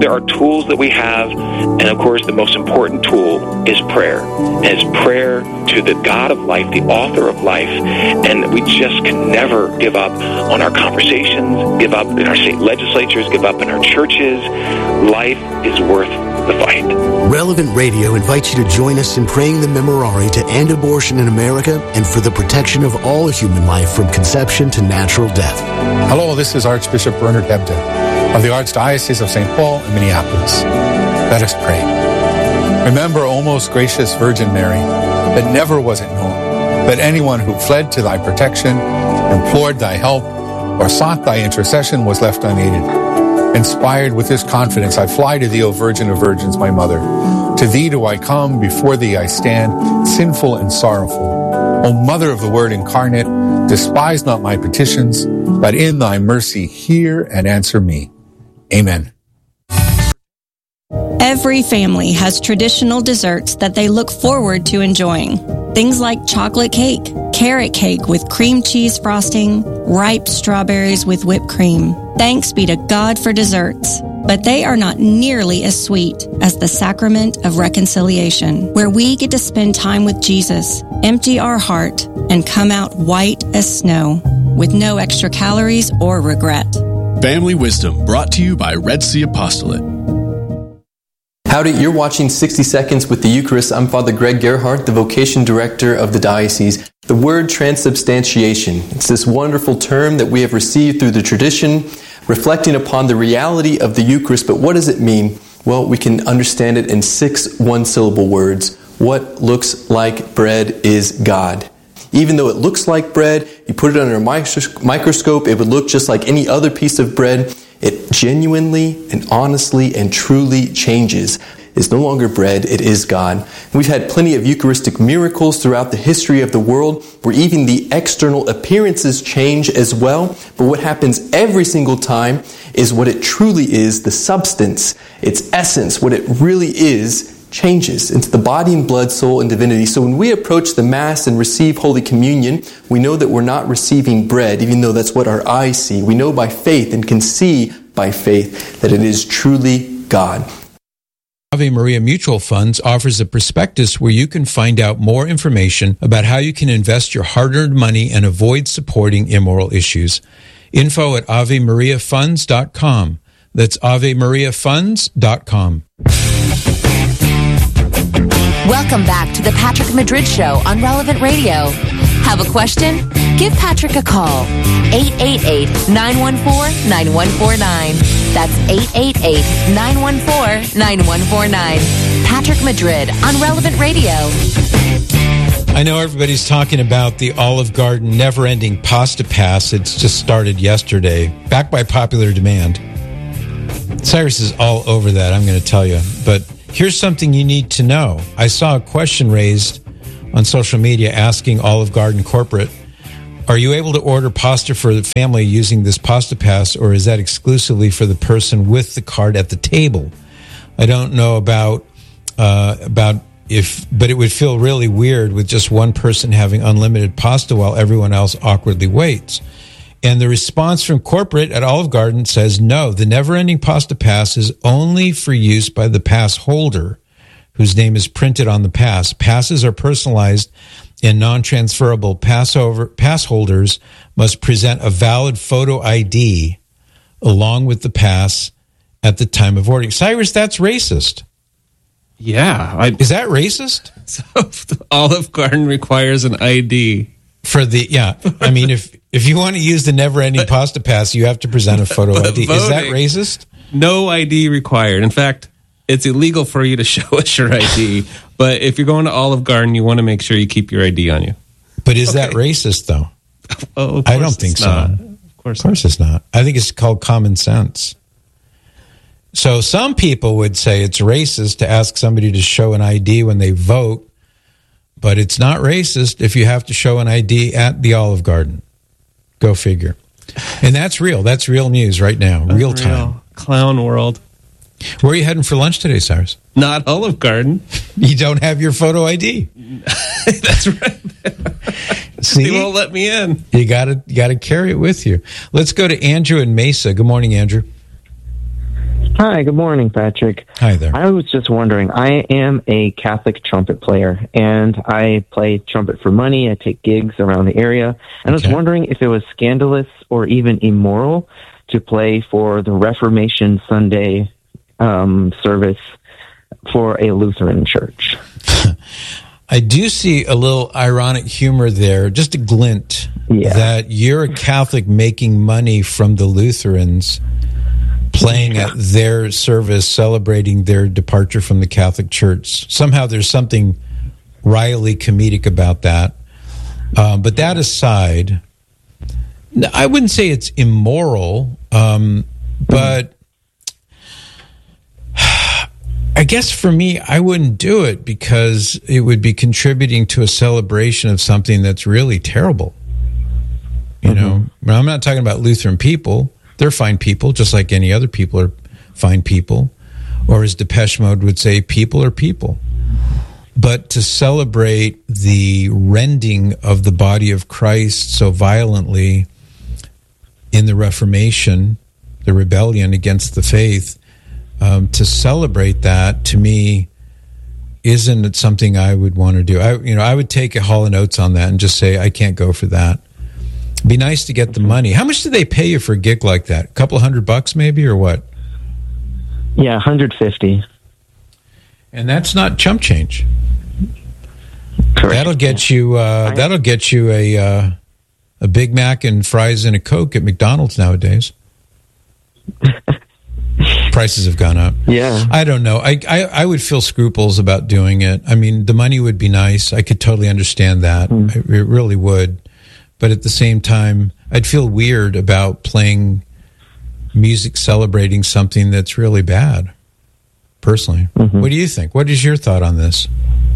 there are tools that we have, and of course the most important tool is prayer. And it's prayer to the God of life, the author of life, and we just can never give up on our conversations, give up in our state legislatures, give up in our churches. Life is worth the fight. Relevant Radio invites you to join us in praying the Memorare to end abortion in America and for the protection of all human life from conception to natural death. Hello, this is Archbishop Bernard Hebda of the Archdiocese of St. Paul and Minneapolis. Let us pray. Remember, O most gracious Virgin Mary, that never was it known that anyone who fled to thy protection, implored thy help, or sought thy intercession was left unaided. Inspired with this confidence, I fly to thee, O Virgin of Virgins, my mother. To thee do I come, before thee I stand, sinful and sorrowful. O Mother of the Word incarnate, despise not my petitions, but in thy mercy hear and answer me. Amen. Every family has traditional desserts that they look forward to enjoying. Things like chocolate cake, carrot cake with cream cheese frosting, ripe strawberries with whipped cream. Thanks be to God for desserts. But they are not nearly as sweet as the sacrament of reconciliation, where we get to spend time with Jesus, empty our heart, and come out white as snow, with no extra calories or regret. Family Wisdom, brought to you by Red Sea Apostolate. Howdy, you're watching 60 Seconds with the Eucharist. I'm Father Greg Gerhardt, the Vocation Director of the Diocese. The word transubstantiation, it's this wonderful term that we have received through the tradition, reflecting upon the reality of the Eucharist. But what does it mean? Well, we can understand it in 6 one-syllable words. What looks like bread is God. Even though it looks like bread, you put it under a microscope, it would look just like any other piece of bread. It genuinely and honestly and truly changes. It's no longer bread, it is God. We've had plenty of Eucharistic miracles throughout the history of the world where even the external appearances change as well. But what happens every single time is what it truly is, the substance, its essence, what it really is, changes into the body and blood, soul, and divinity. So when we approach the Mass and receive Holy Communion, we know that we're not receiving bread, even though that's what our eyes see. We know by faith and can see by faith that it is truly God. Ave Maria Mutual Funds offers a prospectus where you can find out more information about how you can invest your hard-earned money and avoid supporting immoral issues. Info at AveMariaFunds.com. That's AveMariaFunds.com. Welcome back to the Patrick Madrid Show on Relevant Radio. Have a question? Give Patrick a call. 888-914-9149. That's 888-914-9149. Patrick Madrid on Relevant Radio. I know everybody's talking about the Olive Garden never-ending pasta pass. It's just started yesterday, backed by popular demand. Cyrus is all over that, I'm going to tell you. But here's something you need to know. I saw a question raised on social media asking Olive Garden corporate, are you able to order pasta for the family using this pasta pass, or is that exclusively for the person with the card at the table? I don't know about if, but it would feel really weird with just one person having unlimited pasta while everyone else awkwardly waits. And the response from corporate at Olive Garden says, no, the never-ending pasta pass is only for use by the pass holder, whose name is printed on the pass. Passes are personalized and non-transferable. Pass holders must present a valid photo ID along with the pass at the time of ordering. Cyrus, that's racist. Yeah. Is that racist? So Olive Garden requires an ID. For the, yeah. I mean, if you want to use the never-ending pasta pass, you have to present a photo ID. Is that racist? No ID required. In fact, it's illegal for you to show us your ID. But if you're going to Olive Garden, you want to make sure you keep your ID on you. But is that racist, though? Oh, I don't think so. Of course it's not. I think it's called common sense. So some people would say it's racist to ask somebody to show an ID when they vote, but it's not racist if you have to show an ID at the Olive Garden. Go figure. And that's real. That's real news right now. Real time. Clown world. Where are you heading for lunch today, Cyrus? Not Olive Garden. You don't have your photo ID. That's right. See? They won't let me in. You gotta carry it with you. Let's go to Andrew in Mesa. Good morning, Andrew. Hi, good morning, Patrick. Hi there. I was just wondering, I am a Catholic trumpet player, and I play trumpet for money. I take gigs around the area, and I was wondering if it was scandalous or even immoral to play for the Reformation Sunday service for a Lutheran church. I do see a little ironic humor there, just a glint, that you're a Catholic making money from the Lutherans, playing at their service, celebrating their departure from the Catholic Church. Somehow there's something wryly comedic about that. But that aside, I wouldn't say it's immoral, but I guess for me, I wouldn't do it because it would be contributing to a celebration of something that's really terrible. You know, I'm not talking about Lutheran people. They're fine people, just like any other people are fine people. Or as Depeche Mode would say, people are people. But to celebrate the rending of the body of Christ so violently in the Reformation, the rebellion against the faith, to celebrate that, to me, isn't it something I would want to do. I would take a Hall & Oates on that and just say, I can't go for that. It'd be nice to get the money. How much do they pay you for a gig like that? A couple $100 maybe, or what? Yeah, $150. And that's not chump change. Correct. That'll get you. That'll get you a Big Mac and fries and a Coke at McDonald's nowadays. Prices have gone up. Yeah. I don't know. I would feel scruples about doing it. I mean, the money would be nice. I could totally understand that. It really would. But at the same time, I'd feel weird about playing music celebrating something that's really bad, personally. What do you think? What is your thought on this?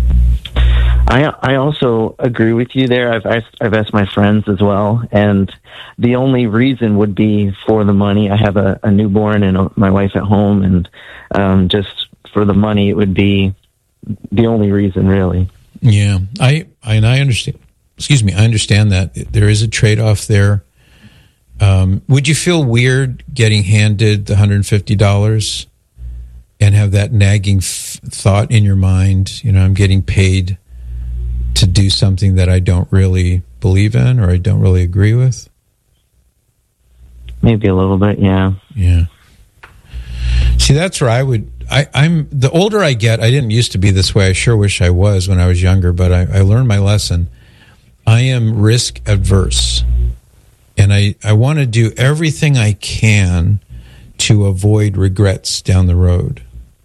I also agree with you there. I've asked my friends as well, and the only reason would be for the money. I have a newborn and my wife at home, and just for the money, it would be the only reason, really. Yeah, I understand. Excuse me, I understand that there is a trade-off there. Would you feel weird getting handed the $150 and have that nagging thought in your mind? You know, I'm getting paid to do something that I don't really believe in or I don't really agree with? Maybe a little bit, yeah. Yeah. See, that's where I'm the older I get, I didn't used to be this way. I sure wish I was when I was younger, but I learned my lesson. I am risk adverse. And I want to do everything I can to avoid regrets down the road.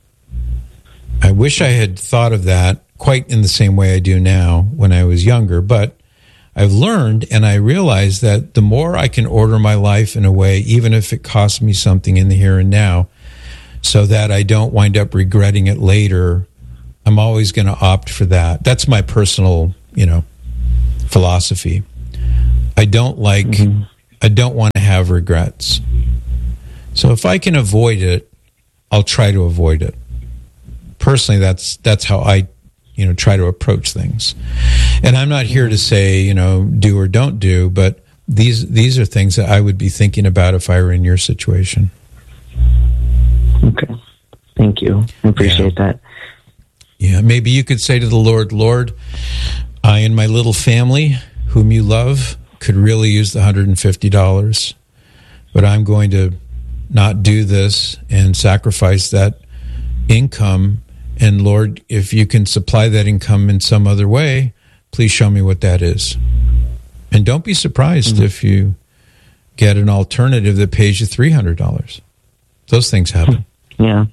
I wish I had thought of that quite in the same way I do now when I was younger, but I've learned and I realize that the more I can order my life in a way, even if it costs me something in the here and now, so that I don't wind up regretting it later, I'm always going to opt for that. That's my personal, philosophy. I don't want to have regrets. So if I can avoid it, I'll try to avoid it. Personally, that's how I try to approach things. And I'm not here to say, do or don't do, but these are things that I would be thinking about if I were in your situation. Okay. Thank you. I appreciate that. Yeah, maybe you could say to the Lord, I and my little family, whom you love, could really use the $150, but I'm going to not do this and sacrifice that income. And Lord, if you can supply that income in some other way, please show me what that is. And don't be surprised if you get an alternative that pays you $300. Those things happen. Yeah.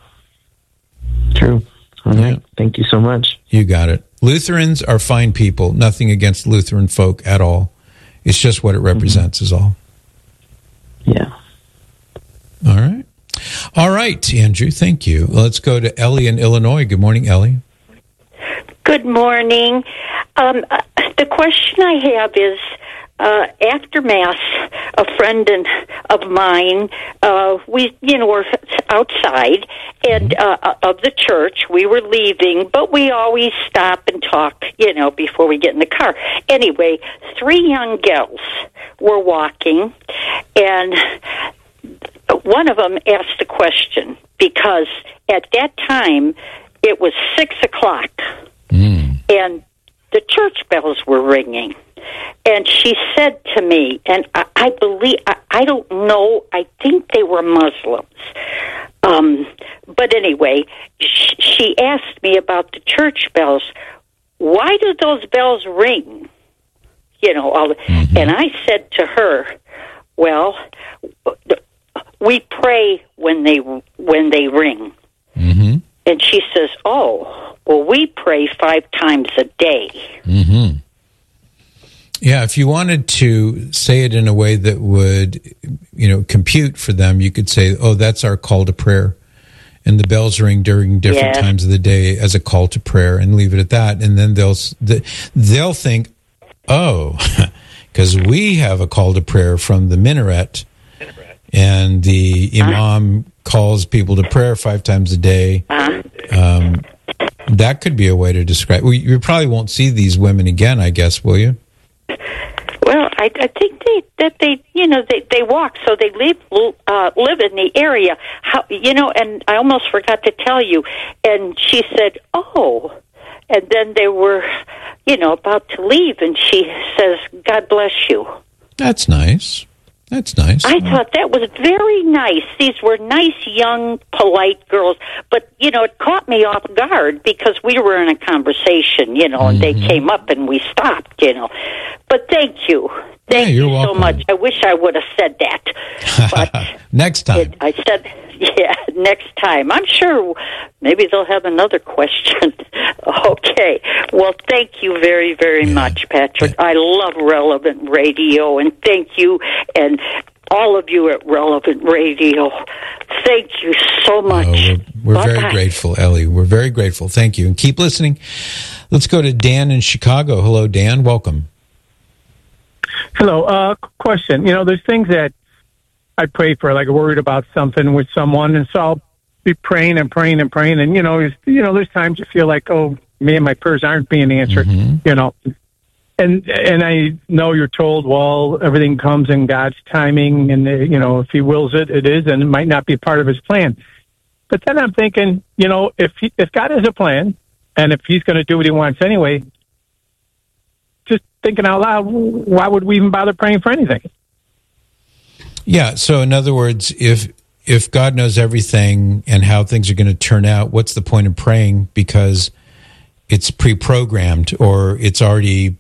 True. All right. Thank you so much. You got it. Lutherans are fine people. Nothing against Lutheran folk at all. It's just what it represents is all. Yeah. All right. All right, Andrew, thank you. Let's go to Ellie in Illinois. Good morning, Ellie. Good morning. The question I have is, after Mass, a friend of mine, we were outside and of the church. We were leaving, but we always stop and talk, before we get in the car. Anyway, 3 young gals were walking, and one of them asked a question. question, because at that time it was 6:00, and the church bells were ringing. And she said to me, and I believe, I don't know, I think they were Muslims. But anyway, she asked me about the church bells. Why do those bells ring? You know, and I said to her, well, we pray when they ring. Mm-hmm. And she says, oh, well, we pray 5 times a day. Mm-hmm. Yeah, if you wanted to say it in a way that would, compute for them, you could say, oh, that's our call to prayer. And the bells ring during different times of the day as a call to prayer, and leave it at that. And then they'll think, oh, because we have a call to prayer from the minaret, and the imam calls people to prayer 5 times a day. That could be a way to describe. Well, you probably won't see these women again, I guess, will you? Well, I think they walk, so they live in the area. And I almost forgot to tell you. And she said, "Oh," and then they were, about to leave, and she says, "God bless you." That's nice. That's nice. I thought that was very nice. These were nice, young, polite girls. But, it caught me off guard because we were in a conversation, and they came up and we stopped, But thank you. Thank you so much. I wish I would have said that. But next time. I said, next time. I'm sure maybe they'll have another question. Okay. Well, thank you very, very much, Patrick. I love Relevant Radio, and thank you, and all of you at Relevant Radio. Thank you so much. We're very grateful, Ellie. We're very grateful. Thank you. And keep listening. Let's go to Dan in Chicago. Hello, Dan. Welcome. Hello. Question. There's things that I pray for, like worried about something with someone, and so I'll be praying and praying and praying, and there's times you feel like, oh man, my prayers aren't being answered, and I know you're told, well, everything comes in God's timing, and if He wills it, it is, and it might not be part of His plan. But then I'm thinking, if God has a plan, and if He's going to do what He wants anyway, just thinking out loud, why would we even bother praying for anything? Yeah, so in other words, if God knows everything and how things are going to turn out, what's the point of praying? Because it's pre-programmed, or it's already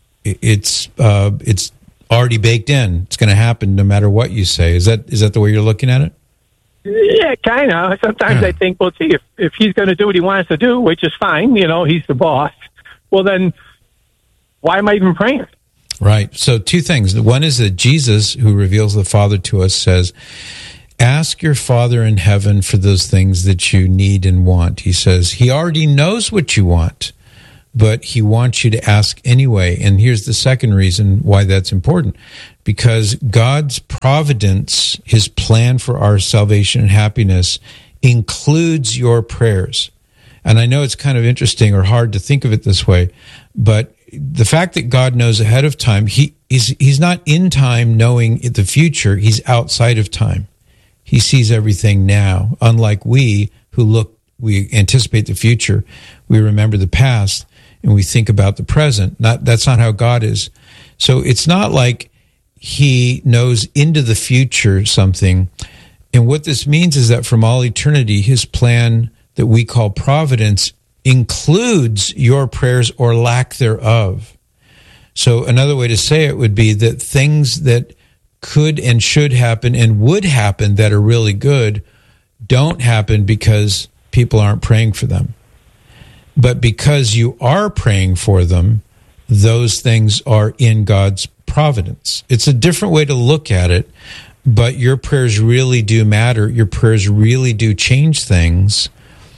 baked in. It's going to happen no matter what you say. Is that the way you're looking at it? Yeah, kind of. Sometimes I think, well, see, if He's going to do what He wants to do, which is fine, He's the boss, well then, why am I even praying? Right. So 2 things. One is that Jesus, who reveals the Father to us, says, ask your Father in heaven for those things that you need and want. He says He already knows what you want, but He wants you to ask anyway. And here's the second reason why that's important. Because God's providence, His plan for our salvation and happiness, includes your prayers. And I know it's kind of interesting or hard to think of it this way, but the fact that God knows ahead of time, He's not in time knowing the future. He's outside of time. He sees everything now. Unlike we anticipate the future. We remember the past and we think about the present. That's not how God is. So it's not like He knows into the future something. And what this means is that from all eternity, His plan that we call providence includes your prayers or lack thereof. So another way to say it would be that things that could and should happen and would happen that are really good don't happen because people aren't praying for them. But because you are praying for them, those things are in God's providence. It's a different way to look at it, but your prayers really do matter. Your prayers really do change things.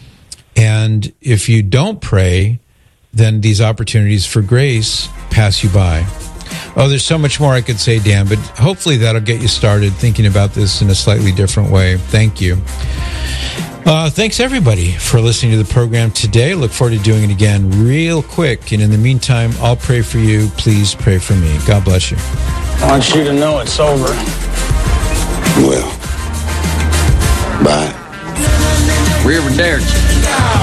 And if you don't pray, then these opportunities for grace pass you by. Oh, there's so much more I could say, Dan, but hopefully that'll get you started thinking about this in a slightly different way. Thank you. Thanks, everybody, for listening to the program today. Look forward to doing it again real quick. And in the meantime, I'll pray for you. Please pray for me. God bless you. I want you to know it's over. Well, Bye. Arrivederci.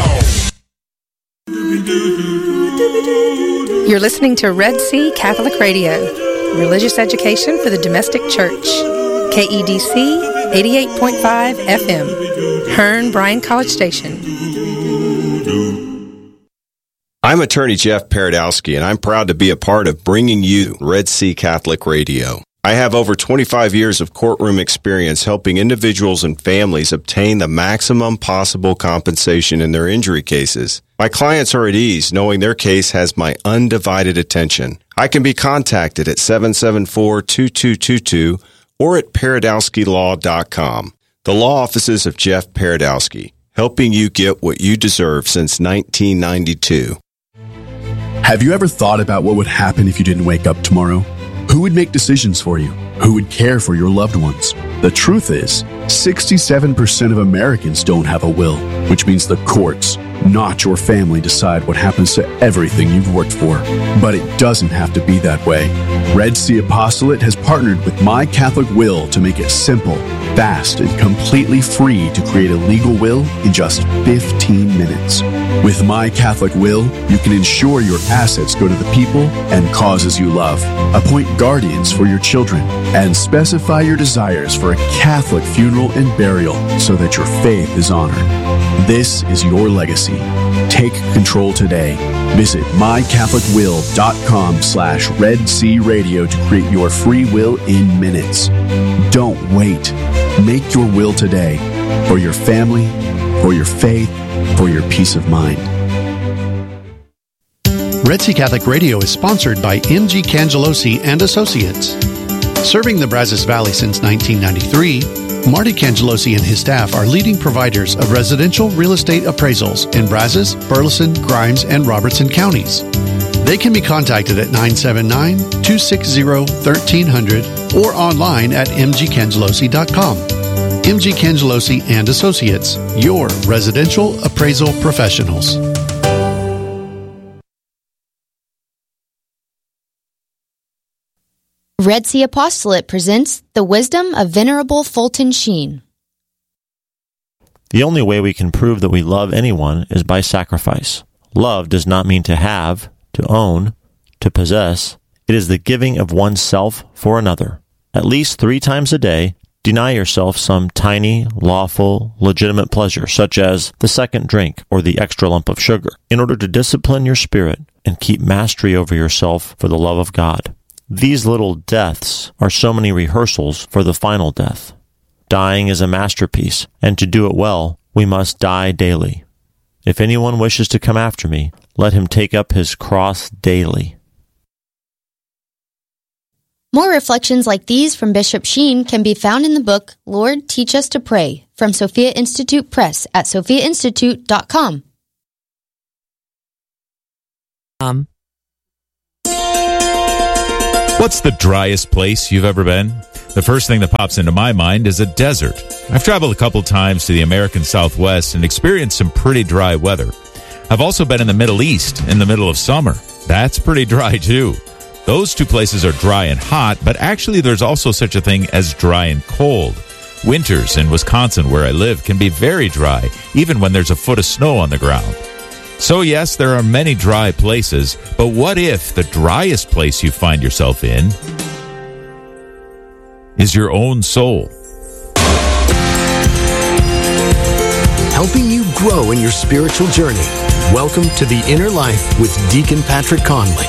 You're listening to Red Sea Catholic Radio, religious education for the domestic church. KEDC 88.5 FM, Hearn Bryan College Station. I'm attorney Jeff Paradowski, and I'm proud to be a part of bringing you Red Sea Catholic Radio. I have over 25 years of courtroom experience helping individuals and families obtain the maximum possible compensation in their injury cases. My clients are at ease knowing their case has my undivided attention. I can be contacted at 774-2222 or at paradowskilaw.com. The law offices of Jeff Paradowski, helping you get what you deserve since 1992. Have you ever thought about what would happen if you didn't wake up tomorrow? Who would make decisions for you? Who would care for your loved ones? The truth is, 67% of Americans don't have a will, which means the courts, not your family, decide what happens to everything you've worked for. But it doesn't have to be that way. Red Sea Apostolate has partnered with My Catholic Will to make it simple, fast, and completely free to create a legal will in just 15 minutes. With My Catholic Will, you can ensure your assets go to the people and causes you love, appoint guardians for your children, and specify your desires for a Catholic funeral and burial so that your faith is honored. This is your legacy. Take control today. Visit mycatholicwill.com/Red Sea Radio to create your free will in minutes. Don't wait. Make your will today for your family, for your faith, for your peace of mind. Red Sea Catholic Radio is sponsored by M.G. Cangelosi and Associates. Serving the Brazos Valley since 1993, Marty Cangelosi and his staff are leading providers of residential real estate appraisals in Brazos, Burleson, Grimes, and Robertson counties. They can be contacted at 979-260-1300 or online at mgcangelosi.com. M.G. Cangelosi and Associates, your residential appraisal professionals. Red Sea Apostolate presents The Wisdom of Venerable Fulton Sheen. The only way we can prove that we love anyone is by sacrifice. Love does not mean to have, to own, to possess. It is the giving of oneself for another. At least 3 times a day, deny yourself some tiny, lawful, legitimate pleasure, such as the second drink or the extra lump of sugar, in order to discipline your spirit and keep mastery over yourself for the love of God. These little deaths are so many rehearsals for the final death. Dying is a masterpiece, and to do it well, we must die daily. If anyone wishes to come after me, let him take up his cross daily. More reflections like these from Bishop Sheen can be found in the book Lord, Teach Us to Pray from Sophia Institute Press at sophiainstitute.com. What's the driest place you've ever been? The first thing that pops into my mind is a desert. I've traveled a couple times to the American Southwest and experienced some pretty dry weather. I've also been in the Middle East in the middle of summer. That's pretty dry too. Those 2 places are dry and hot, but actually there's also such a thing as dry and cold. Winters in Wisconsin, where I live, can be very dry, even when there's a foot of snow on the ground. So yes, there are many dry places, but what if the driest place you find yourself in is your own soul? Helping you grow in your spiritual journey. Welcome to The Inner Life with Deacon Patrick Conley.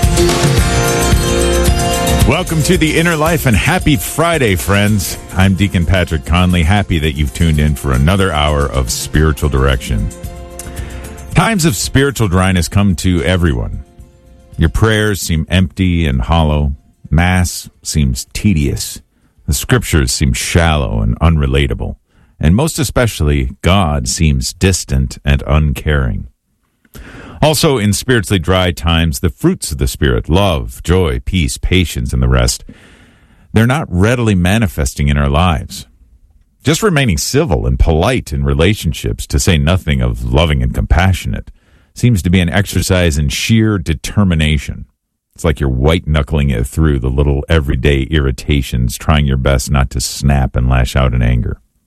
Welcome to The Inner Life and happy Friday, friends. I'm Deacon Patrick Conley, happy that you've tuned in for another hour of spiritual direction. Times of spiritual dryness come to everyone. Your prayers seem empty and hollow. Mass seems tedious. The scriptures seem shallow and unrelatable. And most especially, God seems distant and uncaring. Also, in spiritually dry times, the fruits of the Spirit, love, joy, peace, patience, and the rest, they're not readily manifesting in our lives. Just remaining civil and polite in relationships, to say nothing of loving and compassionate, seems to be an exercise in sheer determination. It's like you're white-knuckling it through the little everyday irritations, trying your best not to snap and lash out in anger.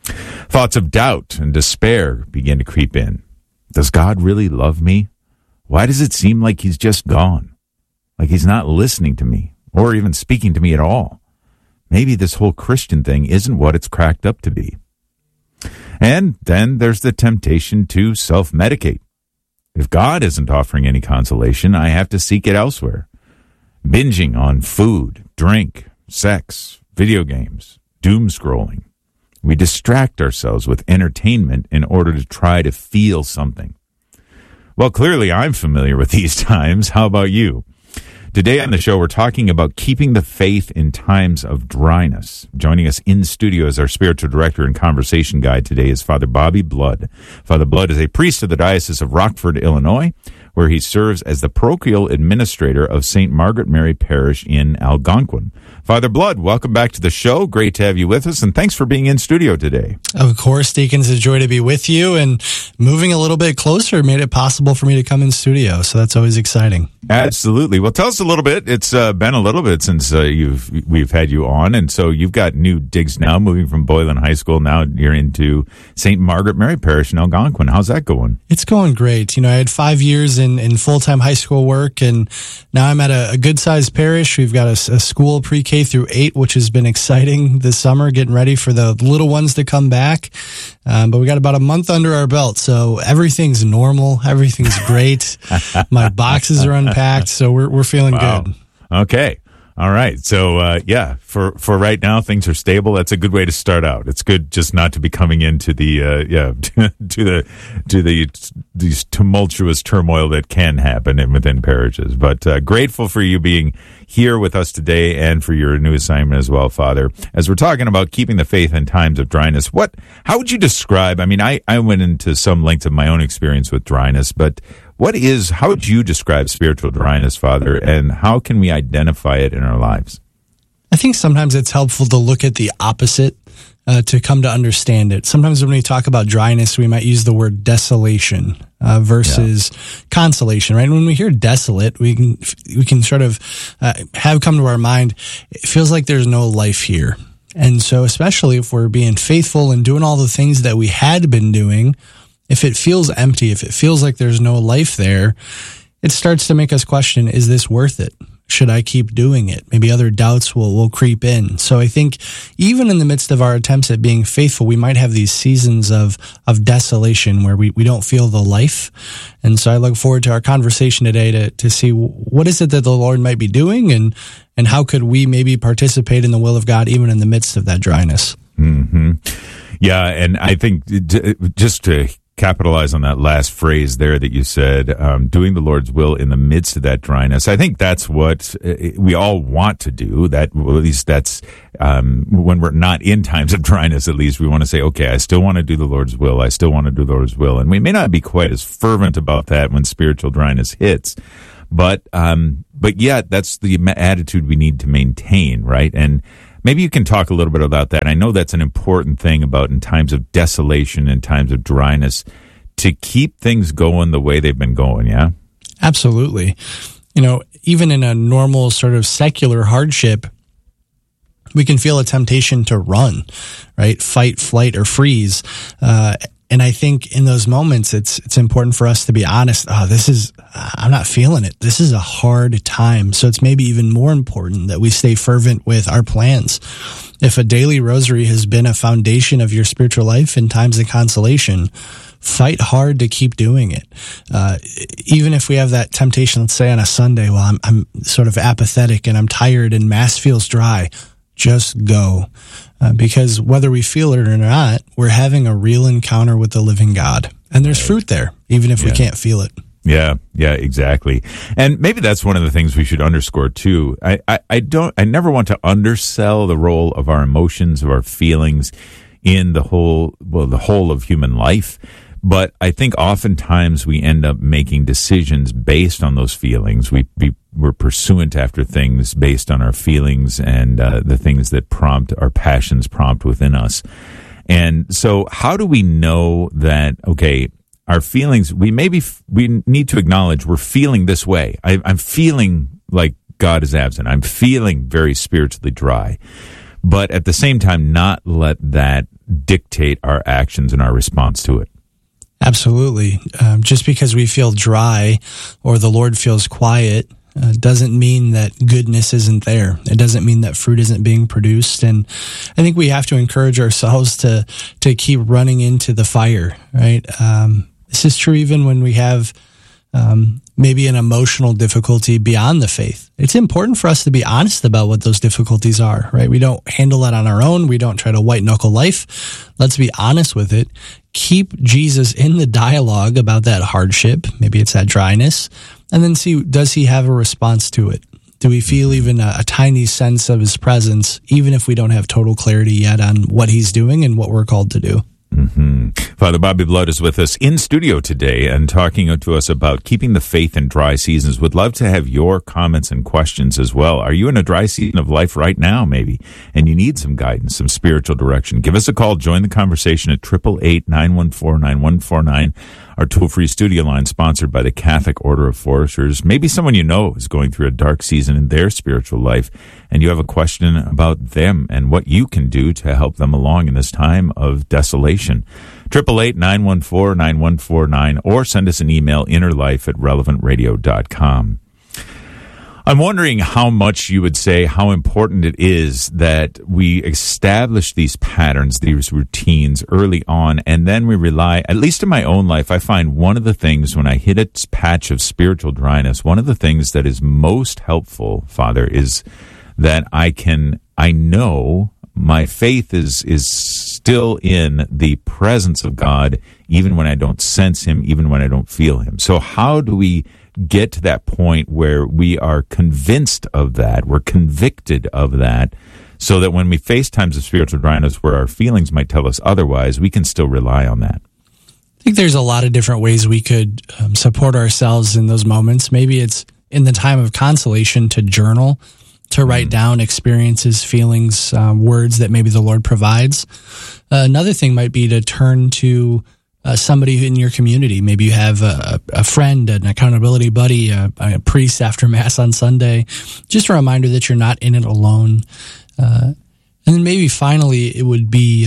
Thoughts of doubt and despair begin to creep in. Does God really love me? Why does it seem like he's just gone? Like he's not listening to me or even speaking to me at all? Maybe this whole Christian thing isn't what it's cracked up to be. And then there's the temptation to self-medicate. If God isn't offering any consolation, I have to seek it elsewhere. Binging on food, drink, sex, video games, doom scrolling. We distract ourselves with entertainment in order to try to feel something. Well, clearly I'm familiar with these times. How about you? Today on the show, we're talking about keeping the faith in times of dryness. Joining us in studio as our spiritual director and conversation guide today is Father Bobby Blood. Father Blood is a priest of the Diocese of Rockford, Illinois, where he serves as the parochial administrator of St. Margaret Mary Parish in Algonquin. Father Blood, welcome back to the show. Great to have you with us, and thanks for being in studio today. Of course, Deacons, it's a joy to be with you, and moving a little bit closer made it possible for me to come in studio, so that's always exciting. Absolutely. Well, tell us a little bit. It's been a little bit since we've had you on, and so you've got new digs now, moving from Boylan High School. Now you're into St. Margaret Mary Parish in Algonquin. How's that going? It's going great. I had 5 years in full-time high school work, and now I'm at a good-sized parish. We've got a school pre-K through 8, which has been exciting this summer, getting ready for the little ones to come back. But we got about a month under our belt, so everything's normal. Everything's great. My boxes are unpacked, so we're feeling good. Okay. All right. So, for right now, things are stable. That's a good way to start out. It's good just not to be coming into the, these tumultuous turmoil that can happen within parishes. But, grateful for you being here with us today and for your new assignment as well, Father. As we're talking about keeping the faith in times of dryness, how would you describe, I went into some length of my own experience with dryness, but how would you describe spiritual dryness, Father, and how can we identify it in our lives? I think sometimes it's helpful to look at the opposite to come to understand it. Sometimes when we talk about dryness, we might use the word desolation versus consolation, right? When we hear desolate, we can sort of have come to our mind, it feels like there's no life here. And so especially if we're being faithful and doing all the things that we had been doing, if it feels empty, if it feels like there's no life there, it starts to make us question, is this worth it? Should I keep doing it? Maybe other doubts will creep in. So I think even in the midst of our attempts at being faithful, we might have these seasons of desolation where we don't feel the life. And so I look forward to our conversation today to see what is it that the Lord might be doing and how could we maybe participate in the will of God even in the midst of that dryness. Mm-hmm. Yeah, and I think just to capitalize on that last phrase there that you said, doing the Lord's will in the midst of that dryness. I think that's what we all want to do. At least that's when we're not in times of dryness. At least we want to say, okay, I still want to do the Lord's will. I still want to do the Lord's will, and we may not be quite as fervent about that when spiritual dryness hits. But yet that's the attitude we need to maintain, right? And maybe you can talk a little bit about that. I know that's an important thing about in times of desolation, in times of dryness, to keep things going the way they've been going, yeah? Absolutely. Even in a normal sort of secular hardship, we can feel a temptation to run, right? Fight, flight, or freeze. And I think in those moments, it's important for us to be honest. I'm not feeling it. This is a hard time. So it's maybe even more important that we stay fervent with our plans. If a daily rosary has been a foundation of your spiritual life in times of consolation, fight hard to keep doing it. Even if we have that temptation, let's say on a Sunday, well, I'm sort of apathetic and I'm tired and Mass feels dry, just go. Because whether we feel it or not, we're having a real encounter with the living God. And there's fruit there, even if we can't feel it. Yeah, exactly. And maybe that's one of the things we should underscore too. I never want to undersell the role of our emotions, of our feelings in the whole of human life. But I think oftentimes we end up making decisions based on those feelings. We're pursuant after things based on our feelings and the things that our passions prompt within us. And so how do we know that, okay, our feelings, we need to acknowledge we're feeling this way. I'm feeling like God is absent. I'm feeling very spiritually dry. but at the same time, not let that dictate our actions and our response to it. Absolutely. Just because we feel dry or the Lord feels quiet doesn't mean that goodness isn't there. It doesn't mean that fruit isn't being produced. And I think we have to encourage ourselves to keep running into the fire, right? This is true even when we have maybe an emotional difficulty beyond the faith. It's important for us to be honest about what those difficulties are, right? We don't handle that on our own. We don't try to white knuckle life. Let's be honest with it. Keep Jesus in the dialogue about that hardship. Maybe it's that dryness. And then see, does he have a response to it? Do we feel even a tiny sense of his presence, even if we don't have total clarity yet on what he's doing and what we're called to do? Mm-hmm. Father Bobby Blood is with us in studio today and talking to us about keeping the faith in dry seasons. Would love to have your comments and questions as well. Are you in a dry season of life right now, maybe, and you need some guidance, some spiritual direction? Give us a call. Join the conversation at 888-914-9149. Our toll-free studio line sponsored by the Catholic Order of Foresters. Maybe someone you know is going through a dark season in their spiritual life, and you have a question about them and what you can do to help them along in this time of desolation. 888-914-9149, or send us an email, innerlife@relevantradio.com. I'm wondering how much you would say how important it is that we establish these patterns, these routines early on, and then we rely, at least in my own life, I find one of the things when I hit a patch of spiritual dryness, one of the things that is most helpful, Father, is that I know my faith is still in the presence of God, even when I don't sense him, even when I don't feel him. So how do we get to that point where we are convinced of that, we're convicted of that, so that when we face times of spiritual dryness where our feelings might tell us otherwise, we can still rely on that? I think there's a lot of different ways we could support ourselves in those moments. Maybe it's in the time of consolation to journal, to write down experiences, feelings, words that maybe the Lord provides. Another thing might be to turn to somebody in your community. Maybe you have a friend, an accountability buddy, a priest after Mass on Sunday. Just a reminder that you're not in it alone. And then maybe finally it would be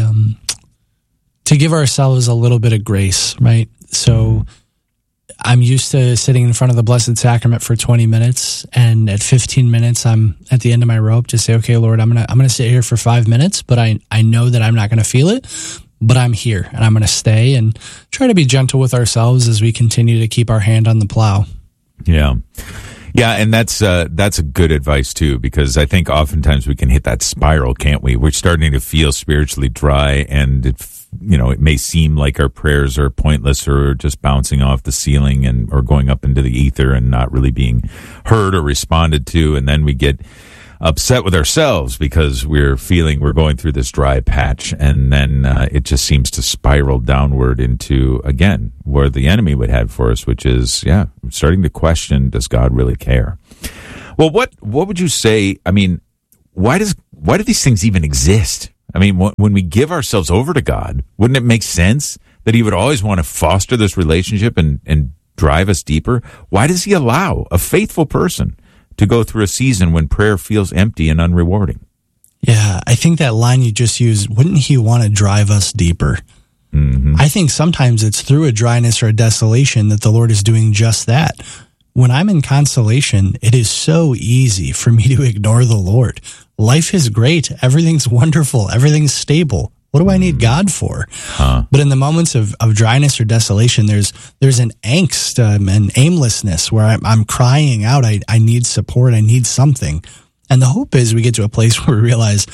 to give ourselves a little bit of grace, right? So I'm used to sitting in front of the Blessed Sacrament for 20 minutes, and at 15 minutes, I'm at the end of my rope to say, okay, Lord, I'm gonna sit here for 5 minutes, but I know that I'm not going to feel it, but I'm here, and I'm going to stay and try to be gentle with ourselves as we continue to keep our hand on the plow. Yeah. Yeah, and that's a good advice, too, because I think oftentimes we can hit that spiral, can't we? We're starting to feel spiritually dry, and it may seem like our prayers are pointless or just bouncing off the ceiling or going up into the ether and not really being heard or responded to. And then we get upset with ourselves because we're feeling we're going through this dry patch. And then it just seems to spiral downward into, again, where the enemy would have for us, which is, starting to question, does God really care? Well, what would you say? I mean, why do these things even exist? I mean, when we give ourselves over to God, wouldn't it make sense that he would always want to foster this relationship and drive us deeper? Why does he allow a faithful person to go through a season when prayer feels empty and unrewarding? Yeah, I think that line you just used, wouldn't he want to drive us deeper? Mm-hmm. I think sometimes it's through a dryness or a desolation that the Lord is doing just that. When I'm in consolation, it is so easy for me to ignore the Lord. Life is great. Everything's wonderful. Everything's stable. What do I need God for? But in the moments of dryness or desolation, there's an angst and aimlessness where I'm crying out. I need support. I need something. And the hope is we get to a place where we realize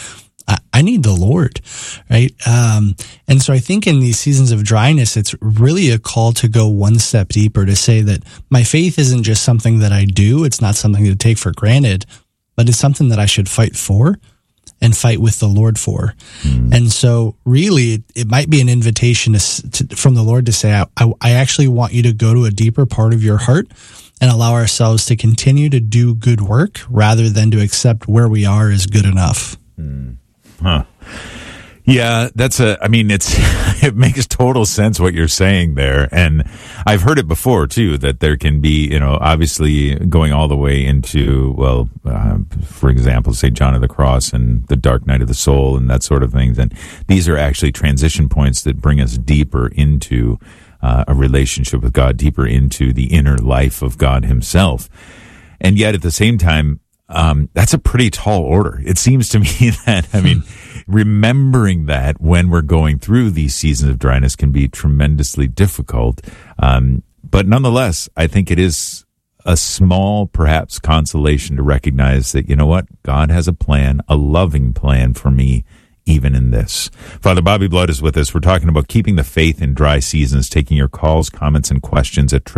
I need the Lord, right? And so I think in these seasons of dryness, it's really a call to go one step deeper, to say that my faith isn't just something that I do. It's not something to take for granted, but it's something that I should fight for and fight with the Lord for. And so really it might be an invitation from the Lord to say, I actually want you to go to a deeper part of your heart and allow ourselves to continue to do good work rather than to accept where we are as good enough. Yeah, it makes total sense what you're saying there. And I've heard it before too, that there can be, obviously going all the way into, for example, say John of the Cross and the dark night of the soul and that sort of things. And these are actually transition points that bring us deeper into a relationship with God, deeper into the inner life of God himself. And yet at the same time, that's a pretty tall order. It seems to me that, remembering that when we're going through these seasons of dryness can be tremendously difficult. But nonetheless, I think it is a small, perhaps, consolation to recognize that, God has a plan, a loving plan for me, even in this. Father Bobby Blood is with us. We're talking about keeping the faith in dry seasons, taking your calls, comments, and questions at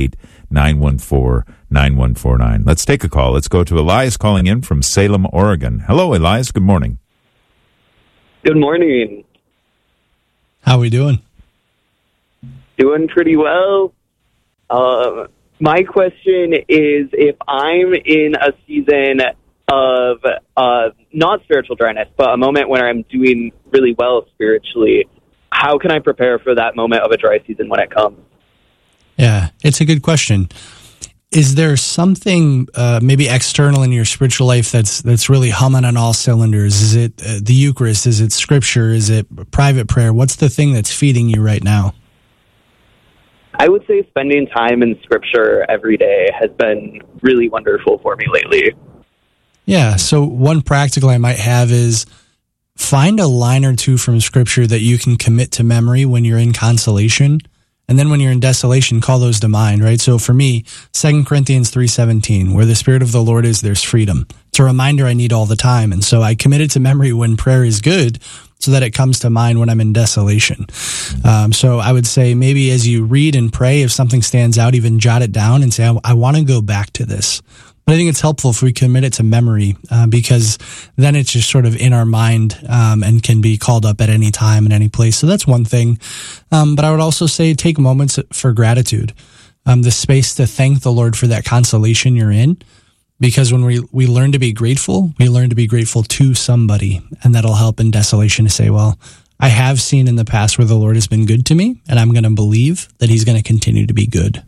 888-914-9149. Let's take a call. Let's go to Elias calling in from Salem, Oregon. Hello, Elias. Good morning. Good morning. How are we doing? Doing pretty well. My question is, if I'm in a season of not spiritual dryness, but a moment when I'm doing really well spiritually, how can I prepare for that moment of a dry season when it comes? Yeah, it's a good question. Is there something maybe external in your spiritual life that's really humming on all cylinders? Is it the Eucharist? Is it Scripture? Is it private prayer? What's the thing that's feeding you right now? I would say spending time in Scripture every day has been really wonderful for me lately. Yeah, so one practical I might have is find a line or two from Scripture that you can commit to memory when you're in consolation. And then when you're in desolation, call those to mind, right? So for me, 2 Corinthians 3:17, where the Spirit of the Lord is, there's freedom. It's a reminder I need all the time. And so I commit it to memory when prayer is good so that it comes to mind when I'm in desolation. So I would say maybe as you read and pray, if something stands out, even jot it down and say, I want to go back to this. But I think it's helpful if we commit it to memory because then it's just sort of in our mind and can be called up at any time and any place. So that's one thing. But I would also say take moments for gratitude, the space to thank the Lord for that consolation you're in. Because when we learn to be grateful, we learn to be grateful to somebody. And that'll help in desolation to say, well, I have seen in the past where the Lord has been good to me, and I'm going to believe that he's going to continue to be good.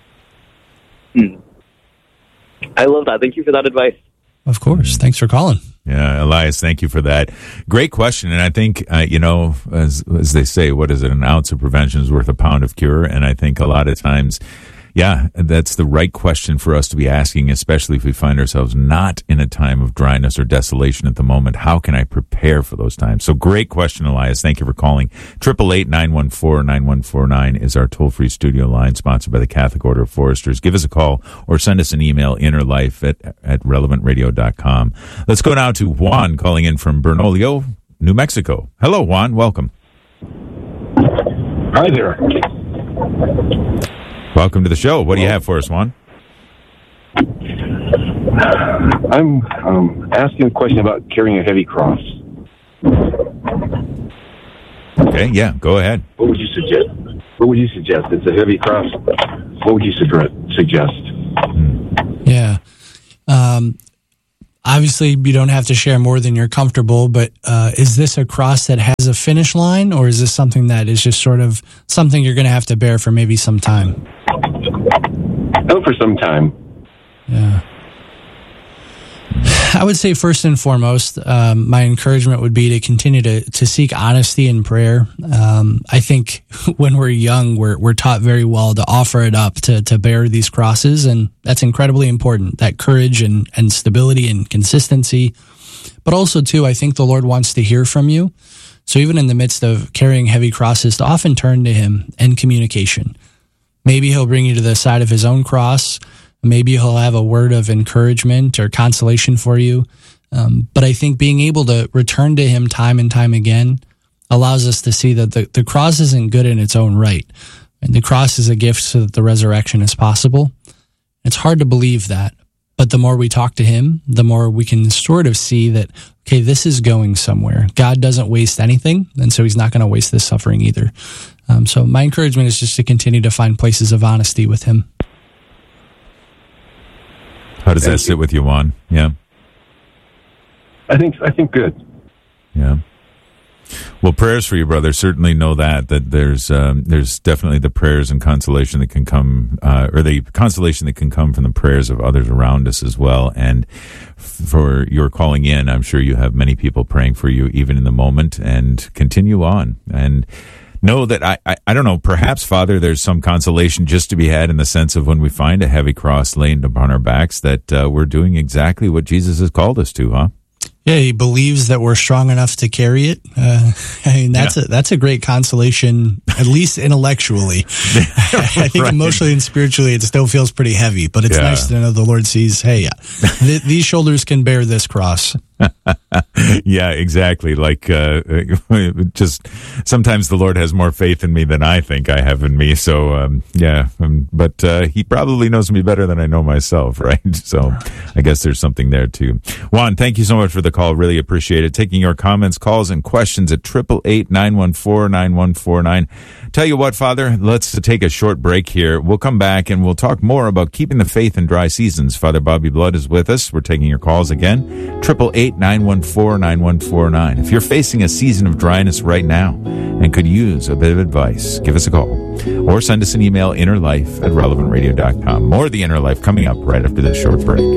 I love that. Thank you for that advice. Of course. Thanks for calling. Yeah, Elias, thank you for that. Great question. And I think, as they say, what is it? An ounce of prevention is worth a pound of cure. And I think a lot of times, yeah, that's the right question for us to be asking, especially if we find ourselves not in a time of dryness or desolation at the moment. How can I prepare for those times? So great question, Elias. Thank you for calling. 888-914-9149 is our toll-free studio line, sponsored by the Catholic Order of Foresters. Give us a call or send us an email, innerlife@relevantradio.com. Let's go now to Juan calling in from Bernolio, New Mexico. Hello, Juan. Welcome. Hi there. Welcome to the show. What do you have for us, Juan? I'm asking a question about carrying a heavy cross. Okay, yeah, go ahead. What would you suggest? It's a heavy cross. What would you suggest? Yeah. Obviously, you don't have to share more than you're comfortable, but is this a cross that has a finish line, or is this something that is just sort of something you're going to have to bear for maybe some time? Oh, for some time. Yeah. I would say first and foremost, my encouragement would be to continue to seek honesty in prayer. I think when we're young, we're taught very well to offer it up, to bear these crosses, and that's incredibly important, that courage and stability and consistency. But also, too, I think the Lord wants to hear from you. So even in the midst of carrying heavy crosses, to often turn to him in communication. Maybe he'll bring you to the side of his own cross. Maybe he'll have a word of encouragement or consolation for you. But I think being able to return to him time and time again allows us to see that the cross isn't good in its own right. And the cross is a gift so that the resurrection is possible. It's hard to believe that. But the more we talk to him, the more we can sort of see that, okay, this is going somewhere. God doesn't waste anything, and so he's not going to waste this suffering either. So my encouragement is just to continue to find places of honesty with him. How does that sit with you, Juan? Yeah. I think good. Yeah. Well, prayers for you, brother. Certainly know that there's definitely the prayers and consolation that can come, or the consolation that can come from the prayers of others around us as well. And for your calling in, I'm sure you have many people praying for you even in the moment, and continue on. And know that I don't know, perhaps, Father, there's some consolation just to be had in the sense of when we find a heavy cross laid upon our backs that we're doing exactly what Jesus has called us to, huh? Yeah, he believes that we're strong enough to carry it. That's a great consolation, at least intellectually. I think emotionally and spiritually, it still feels pretty heavy. But it's nice to know the Lord sees, hey, these shoulders can bear this cross. Yeah, exactly. Like, just sometimes the Lord has more faith in me than I think I have in me. So, but he probably knows me better than I know myself, right? So I guess there's something there too. Juan, thank you so much for the call. Really appreciate it. Taking your comments, calls, and questions at 888-914-9149. Tell you what, Father, let's take a short break here. We'll come back and we'll talk more about keeping the faith in dry seasons. Father Bobby Blood is with us. We're taking your calls again. 888-914-9149. If you're facing a season of dryness right now and could use a bit of advice, give us a call or send us an email, innerlife@relevantradio.com. More of The Inner Life coming up right after this short break.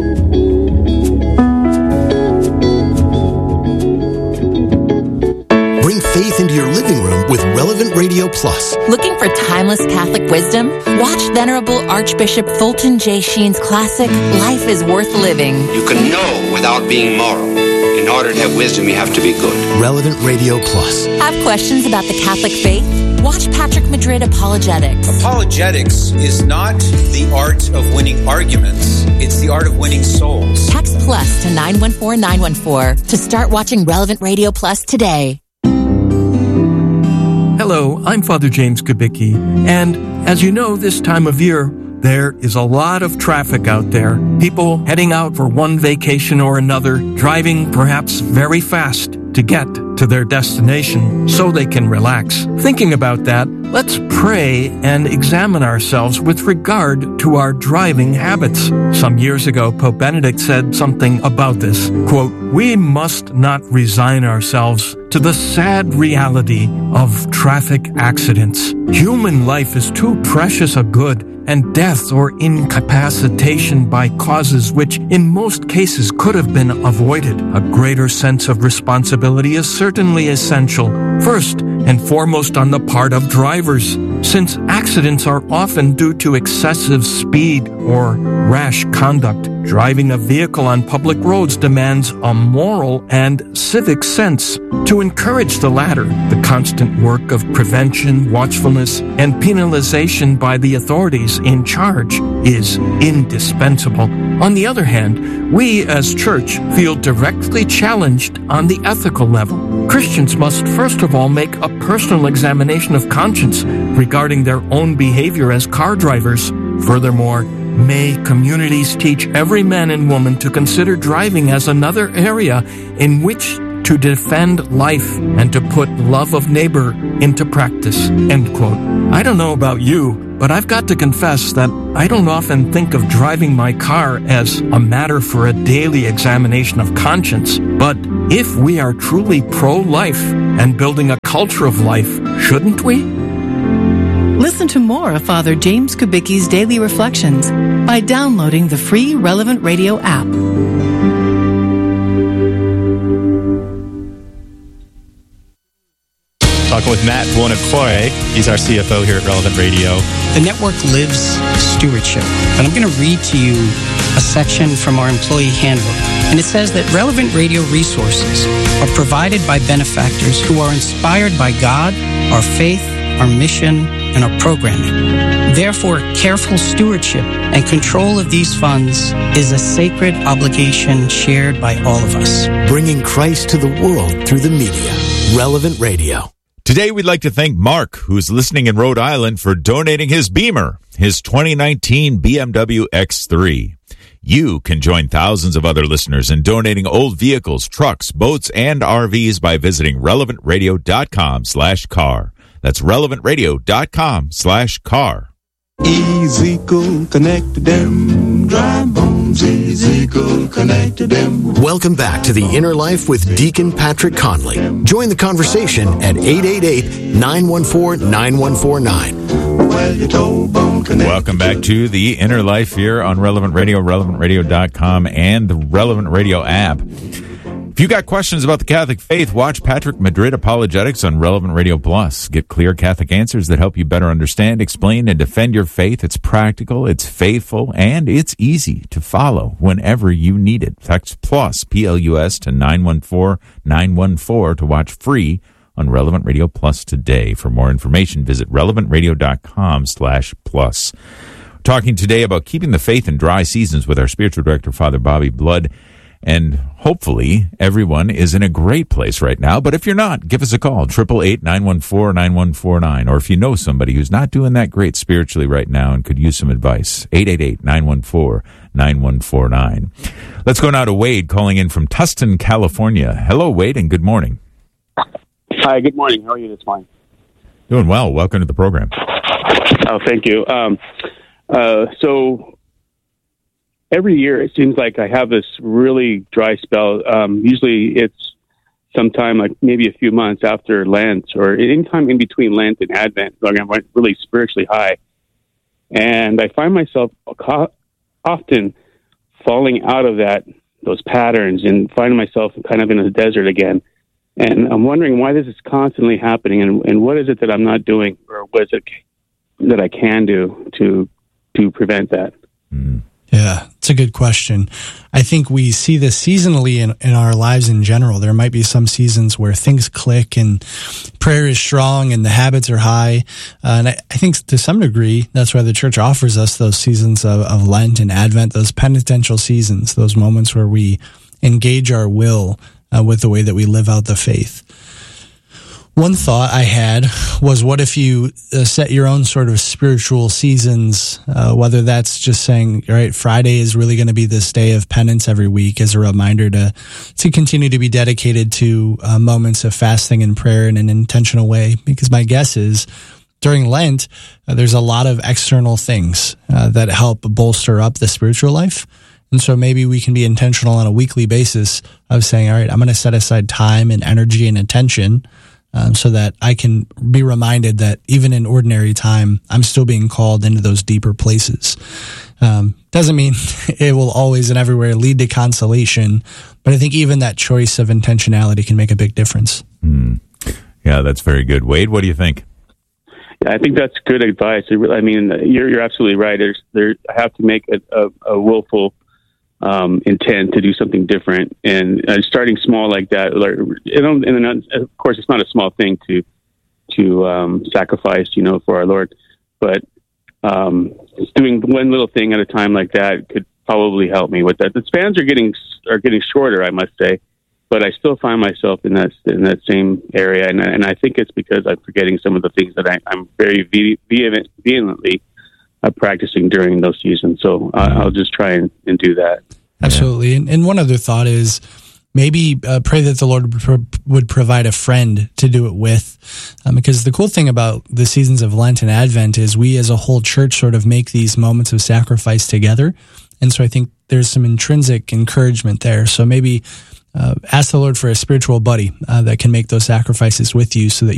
Bring faith into your living room with Relevant Radio Plus. Looking for timeless Catholic wisdom? Watch Venerable Archbishop Fulton J. Sheen's classic, Life is Worth Living. You can know without being moral. In order to have wisdom, you have to be good. Relevant Radio Plus. Have questions about the Catholic faith? Watch Patrick Madrid Apologetics. Apologetics is not the art of winning arguments. It's the art of winning souls. Text plus to 914-914 to start watching Relevant Radio Plus today. Hello, I'm Father James Kubicki, and as you know, this time of year, there is a lot of traffic out there. People heading out for one vacation or another, driving perhaps very fast to get to their destination so they can relax. Thinking about that, let's pray and examine ourselves with regard to our driving habits. Some years ago, Pope Benedict said something about this. Quote, "We must not resign ourselves to the sad reality of traffic accidents. Human life is too precious a good, and death or incapacitation by causes which in most cases could have been avoided. A greater sense of responsibility is certainly essential, first and foremost on the part of drivers, since accidents are often due to excessive speed or rash conduct. Driving a vehicle on public roads demands a moral and civic sense. To encourage the latter, the constant work of prevention, watchfulness, and penalization by the authorities in charge is indispensable. On the other hand, we as church feel directly challenged on the ethical level. Christians must first of all make a personal examination of conscience regarding their own behavior as car drivers. Furthermore, may communities teach every man and woman to consider driving as another area in which to defend life and to put love of neighbor into practice." End quote. I don't know about you, but I've got to confess that I don't often think of driving my car as a matter for a daily examination of conscience. But if we are truly pro-life and building a culture of life, shouldn't we? Listen to more of Father James Kubicki's Daily Reflections by downloading the free Relevant Radio app. Talking with Matt Buonocore. He's our CFO here at Relevant Radio. The network lives stewardship. And I'm going to read to you a section from our employee handbook. And it says that Relevant Radio resources are provided by benefactors who are inspired by God, our faith, our mission, and our programming. Therefore, careful stewardship and control of these funds is a sacred obligation shared by all of us. Bringing Christ to the world through the media. Relevant Radio. Today, we'd like to thank Mark, who's listening in Rhode Island, for donating his Beamer, his 2019 BMW X3. You can join thousands of other listeners in donating old vehicles, trucks, boats, and RVs by visiting relevantradio.com/car. That's relevantradio.com/car. Easy, cool, connected them. dry bones, Ezekiel connected them. Welcome back to The Inner Life with Deacon Patrick Conley. Join the conversation at 888-914-9149. Welcome back to The Inner Life here on Relevant Radio, relevantradio.com, and the Relevant Radio app. If you got questions about the Catholic faith, watch Patrick Madrid Apologetics on Relevant Radio Plus. Get clear Catholic answers that help you better understand, explain, and defend your faith. It's practical, it's faithful, and it's easy to follow whenever you need it. Text PLUS, P-L-U-S, to 914-914 to watch free on Relevant Radio Plus today. For more information, visit relevantradio.com/plus. We're talking today about keeping the faith in dry seasons with our spiritual director, Father Bobby Blood. And hopefully everyone is in a great place right now. But if you're not, give us a call, 888-914-9149. Or if you know somebody who's not doing that great spiritually right now and could use some advice, 888-914-9149. Let's go now to Wade calling in from Tustin, California. Hello, Wade, and good morning. Hi, good morning. How are you this morning? Doing well. Welcome to the program. Oh, thank you. So every year it seems like I have this really dry spell. Usually it's sometime like maybe a few months after Lent or anytime in between Lent and Advent. Like I'm really spiritually high. And I find myself often falling out of those patterns and finding myself kind of in a desert again. And I'm wondering why this is constantly happening and what is it that I'm not doing or what is it that I can do to prevent that? Yeah, it's a good question. I think we see this seasonally in our lives in general. There might be some seasons where things click and prayer is strong and the habits are high. And I think to some degree, that's why the church offers us those seasons of Lent and Advent, those penitential seasons, those moments where we engage our will with the way that we live out the faith. One thought I had was, what if you set your own sort of spiritual seasons, whether that's just saying, all right, Friday is really going to be this day of penance every week as a reminder to continue to be dedicated to moments of fasting and prayer in an intentional way. Because my guess is during Lent, there's a lot of external things that help bolster up the spiritual life. And so maybe we can be intentional on a weekly basis of saying, all right, I'm going to set aside time and energy and attention so that I can be reminded that even in ordinary time, I'm still being called into those deeper places. Doesn't mean it will always and everywhere lead to consolation, but I think even that choice of intentionality can make a big difference. Yeah, that's very good. Wade, what do you think? Yeah, I think that's good advice. I mean, you're absolutely right. I have to make a willful intent to do something different, and starting small like that. And of course, it's not a small thing to sacrifice, for our Lord, but just doing one little thing at a time like that could probably help me with that. The spans are getting shorter, I must say, but I still find myself in that same area, and I think it's because I'm forgetting some of the things that I'm very vehemently practicing during those seasons. So I'll just try and do that. Absolutely. And one other thought is maybe pray that the Lord would provide a friend to do it with. Because the cool thing about the seasons of Lent and Advent is we as a whole church sort of make these moments of sacrifice together. And so I think there's some intrinsic encouragement there. So maybe ask the Lord for a spiritual buddy that can make those sacrifices with you so that